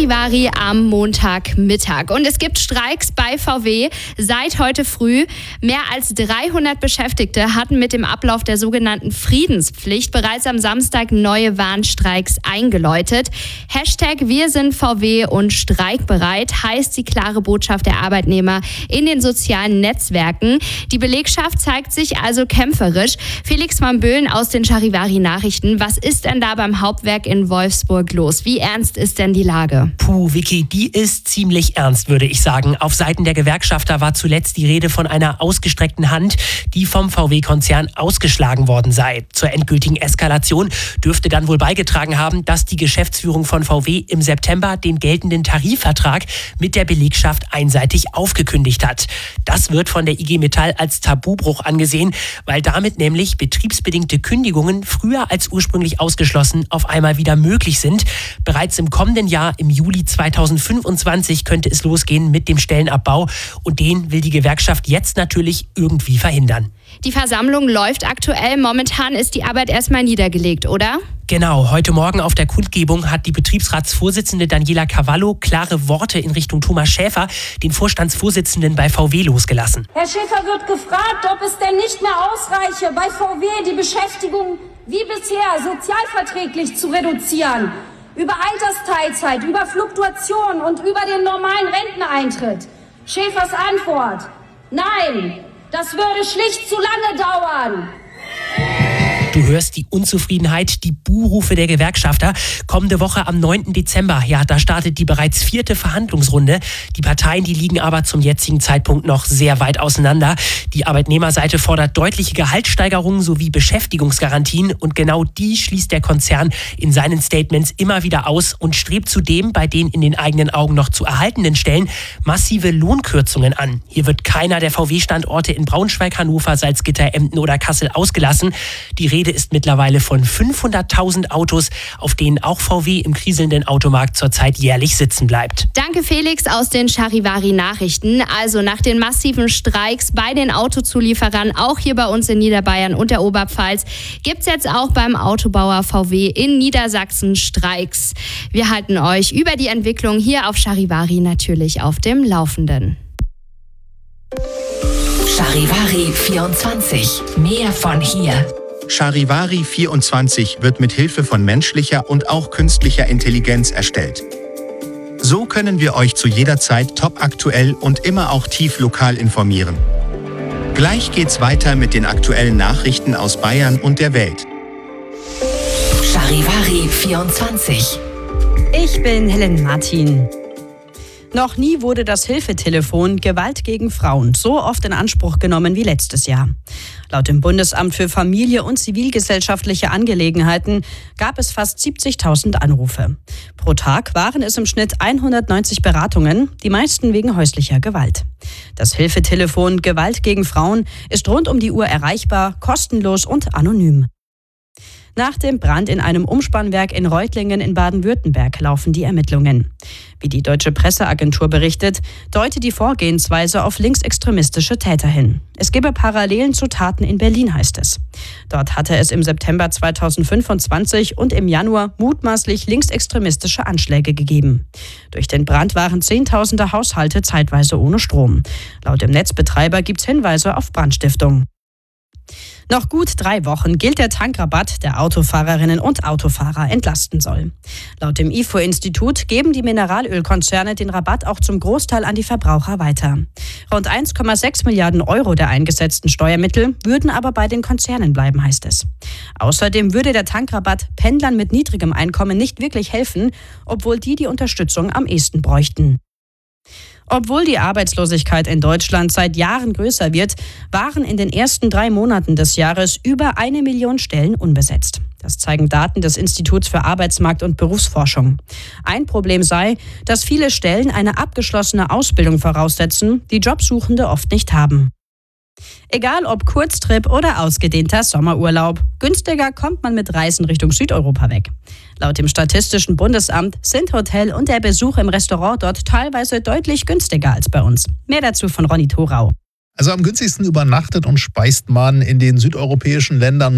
Charivari am Montagmittag. Und es gibt Streiks bei VW seit heute früh. Mehr als 300 Beschäftigte hatten mit dem Ablauf der sogenannten Friedenspflicht bereits am Samstag neue Warnstreiks eingeläutet. #Wir sind VW und streikbereit heißt die klare Botschaft der Arbeitnehmer in den sozialen Netzwerken. Die Belegschaft zeigt sich also kämpferisch. Felix van Böhlen aus den Charivari-Nachrichten. Was ist denn da beim Hauptwerk in Wolfsburg los? Wie ernst ist denn die Lage? Vicky, die ist ziemlich ernst, würde ich sagen. Auf Seiten der Gewerkschafter war zuletzt die Rede von einer ausgestreckten Hand, die vom VW-Konzern ausgeschlagen worden sei. Zur endgültigen Eskalation dürfte dann wohl beigetragen haben, dass die Geschäftsführung von VW im September den geltenden Tarifvertrag mit der Belegschaft einseitig aufgekündigt hat. Das wird von der IG Metall als Tabubruch angesehen, weil damit nämlich betriebsbedingte Kündigungen früher als ursprünglich ausgeschlossen auf einmal wieder möglich sind. Bereits im kommenden Jahr, im Juli 2025, könnte es losgehen mit dem Stellenabbau und den will die Gewerkschaft jetzt natürlich irgendwie verhindern. Die Versammlung läuft aktuell. Momentan ist die Arbeit erstmal niedergelegt, oder? Genau, heute Morgen auf der Kundgebung hat die Betriebsratsvorsitzende Daniela Cavallo klare Worte in Richtung Thomas Schäfer, den Vorstandsvorsitzenden bei VW, losgelassen. Herr Schäfer wird gefragt, ob es denn nicht mehr ausreiche, bei VW die Beschäftigung wie bisher sozialverträglich zu reduzieren. Über Altersteilzeit, über Fluktuation und über den normalen Renteneintritt. Schäfers Antwort: Nein, das würde schlicht zu lange dauern. Du hörst die Unzufriedenheit, die Buhrufe der Gewerkschafter. Kommende Woche am 9. Dezember, da startet die bereits 4. Verhandlungsrunde. Die Parteien, die liegen aber zum jetzigen Zeitpunkt noch sehr weit auseinander. Die Arbeitnehmerseite fordert deutliche Gehaltssteigerungen sowie Beschäftigungsgarantien. Und genau die schließt der Konzern in seinen Statements immer wieder aus und strebt zudem bei den in den eigenen Augen noch zu erhaltenen Stellen massive Lohnkürzungen an. Hier wird keiner der VW-Standorte in Braunschweig, Hannover, Salzgitter, Emden oder Kassel ausgelassen. Die Rede ist mittlerweile von 500.000 Autos, auf denen auch VW im kriselnden Automarkt zurzeit jährlich sitzen bleibt. Danke Felix aus den Charivari-Nachrichten. Also nach den massiven Streiks bei den Autozulieferern, auch hier bei uns in Niederbayern und der Oberpfalz, gibt es jetzt auch beim Autobauer VW in Niedersachsen Streiks. Wir halten euch über die Entwicklung hier auf Charivari natürlich auf dem Laufenden. Charivari 24. Mehr von hier. Charivari 24 wird mit Hilfe von menschlicher und auch künstlicher Intelligenz erstellt. So können wir euch zu jeder Zeit topaktuell und immer auch tief lokal informieren. Gleich geht's weiter mit den aktuellen Nachrichten aus Bayern und der Welt. Charivari 24. Ich bin Helen Martin. Noch nie wurde das Hilfetelefon Gewalt gegen Frauen so oft in Anspruch genommen wie letztes Jahr. Laut dem Bundesamt für Familie und zivilgesellschaftliche Angelegenheiten gab es fast 70.000 Anrufe. Pro Tag waren es im Schnitt 190 Beratungen, die meisten wegen häuslicher Gewalt. Das Hilfetelefon Gewalt gegen Frauen ist rund um die Uhr erreichbar, kostenlos und anonym. Nach dem Brand in einem Umspannwerk in Reutlingen in Baden-Württemberg laufen die Ermittlungen. Wie die Deutsche Presseagentur berichtet, deutet die Vorgehensweise auf linksextremistische Täter hin. Es gebe Parallelen zu Taten in Berlin, heißt es. Dort hatte es im September 2025 und im Januar mutmaßlich linksextremistische Anschläge gegeben. Durch den Brand waren Zehntausende Haushalte zeitweise ohne Strom. Laut dem Netzbetreiber gibt es Hinweise auf Brandstiftung. Noch gut 3 Wochen gilt der Tankrabatt, der Autofahrerinnen und Autofahrer entlasten soll. Laut dem IFO-Institut geben die Mineralölkonzerne den Rabatt auch zum Großteil an die Verbraucher weiter. Rund 1,6 Milliarden Euro der eingesetzten Steuermittel würden aber bei den Konzernen bleiben, heißt es. Außerdem würde der Tankrabatt Pendlern mit niedrigem Einkommen nicht wirklich helfen, obwohl die Unterstützung am ehesten bräuchten. Obwohl die Arbeitslosigkeit in Deutschland seit Jahren größer wird, waren in den ersten 3 Monaten des Jahres über 1 Million Stellen unbesetzt. Das zeigen Daten des Instituts für Arbeitsmarkt- und Berufsforschung. Ein Problem sei, dass viele Stellen eine abgeschlossene Ausbildung voraussetzen, die Jobsuchende oft nicht haben. Egal ob Kurztrip oder ausgedehnter Sommerurlaub, günstiger kommt man mit Reisen Richtung Südeuropa weg. Laut dem Statistischen Bundesamt sind Hotel und der Besuch im Restaurant dort teilweise deutlich günstiger als bei uns. Mehr dazu von Ronny Thorau. Also am günstigsten übernachtet und speist man in den südeuropäischen Ländern